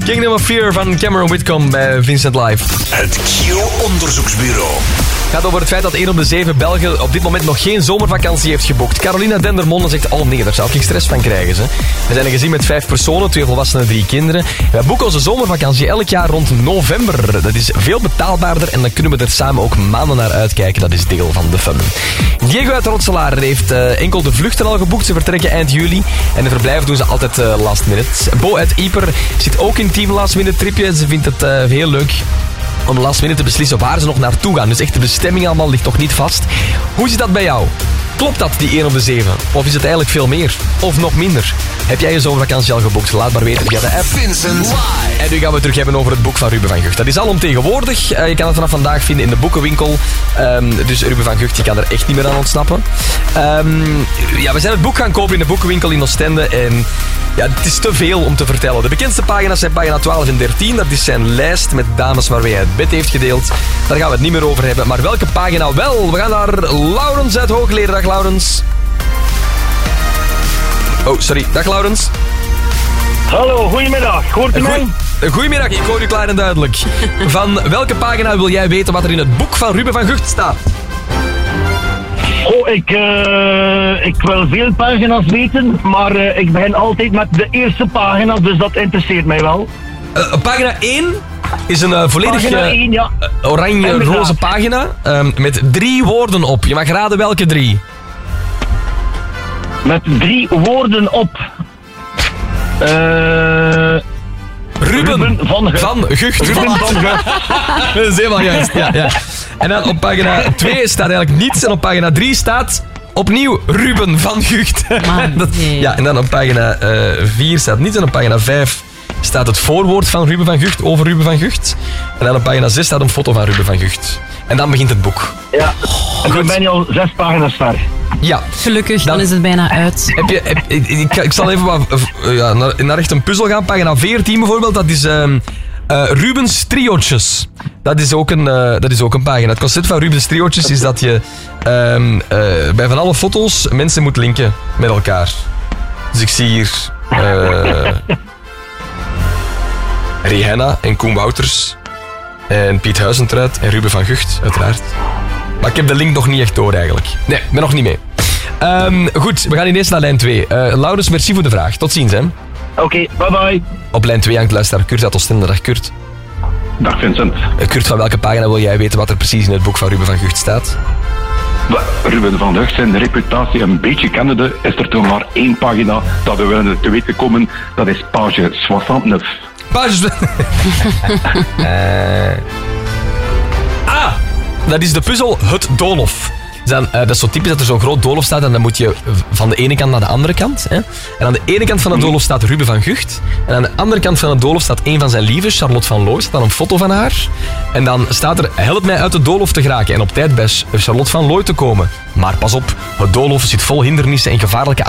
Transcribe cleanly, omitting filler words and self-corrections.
Kingdom of Fear van Cameron Whitcomb bij Vincent Live. Het Q-onderzoeksbureau. Het gaat over het feit dat 1 op de 7 Belgen op dit moment nog geen zomervakantie heeft geboekt. Carolina Dendermonde zegt, oh nee, daar zou ik geen stress van krijgen. Ze. We zijn een gezin met 5 personen, 2 volwassenen, 3 kinderen. Wij boeken onze zomervakantie elk jaar rond november. Dat is veel betaalbaarder en dan kunnen we er samen ook maanden naar uitkijken. Dat is deel van de fun. Diego uit Rotselaar heeft enkel de vluchten al geboekt. Ze vertrekken eind juli en de verblijven doen ze altijd last minute. Bo uit Ieper zit ook in team last minute tripje. Ze vindt het heel leuk om last minute te beslissen waar ze nog naartoe gaan. Dus echt de bestemming allemaal ligt nog niet vast. Hoe zit dat bij jou? Klopt dat, die 1 op de 7? Of is het eigenlijk veel meer? Of nog minder? Heb jij je zomervakantie al geboekt? Laat maar weten via de app. Vincent Live. En nu gaan we het terug hebben over het boek van Ruben van Gucht. Dat is alomtegenwoordig. Je kan het vanaf vandaag vinden in de boekenwinkel. Dus Ruben van Gucht, je kan er echt niet meer aan ontsnappen. We zijn het boek gaan kopen in de boekenwinkel in Oostende. En ja, het is te veel om te vertellen. De bekendste pagina's zijn pagina 12 en 13. Dat is zijn lijst met dames waarmee hij het bed heeft gedeeld. Daar gaan we het niet meer over hebben. Maar welke pagina wel? We gaan naar Laurens uit Hoogleden. Dag Laurens. Oh, sorry. Dag Laurens. Hallo, goedemiddag. Hoort u mij? Goedemiddag, ik hoor u klaar en duidelijk. Van welke pagina wil jij weten wat er in het boek van Ruben van Gucht staat? Oh, ik wil veel pagina's weten, maar ik begin altijd met de eerste pagina, dus dat interesseert mij wel. Pagina 1 is een volledig Pagina 1, ja. oranje-roze pagina met 3 woorden op. Je mag raden welke 3. Met 3 woorden op. Ruben van Gucht. Ruben van Gucht. Dat is helemaal juist, ja. En dan op pagina 2 staat eigenlijk niets. En op pagina 3 staat opnieuw Ruben van Gucht. Ja, en dan op pagina 4 staat niets. En op pagina 5 staat het voorwoord van Ruben van Gucht over Ruben van Gucht. En dan op pagina 6 staat een foto van Ruben van Gucht. En dan begint het boek. Ja, en dan ben je al 6 pagina's ver. Ja. Gelukkig, dan is het bijna uit. Ik zal even naar echt een puzzel gaan. Pagina 14 bijvoorbeeld, dat is Rubens Triootjes. Dat is ook een pagina. Het concept van Rubens Triootjes is dat je bij van alle foto's mensen moet linken met elkaar. Dus ik zie hier Rihanna en Koen Wouters en Piet Huizentruid en Ruben van Gucht, uiteraard. Maar ik heb de link nog niet echt door eigenlijk. Nee, ik ben nog niet mee. Goed, we gaan ineens naar lijn 2. Laurens, merci voor de vraag. Tot ziens, hè. Oké, bye bye. Op lijn 2 hangt luisteraar Kurt uit Oostende. Dag Kurt. Dag Vincent. Kurt, van welke pagina wil jij weten wat er precies in het boek van Ruben van Gucht staat? Ruben van Gucht zijn reputatie een beetje kennende, is er toch maar 1 pagina dat we willen te weten komen. Dat is page 69. Page... Dat is de puzzel Het Doolhof. Dat is zo typisch dat er zo'n groot doolhof staat en dan moet je van de ene kant naar de andere kant. Hè? En aan de ene kant van het doolhof staat Ruben van Gucht. En aan de andere kant van het doolhof staat een van zijn lieven, Charlotte van Looy. Staat dan een foto van haar. En dan staat er, help mij uit het doolhof te geraken en op tijd bij Charlotte van Looy te komen. Maar pas op, het doolhof zit vol hindernissen en gevaarlijke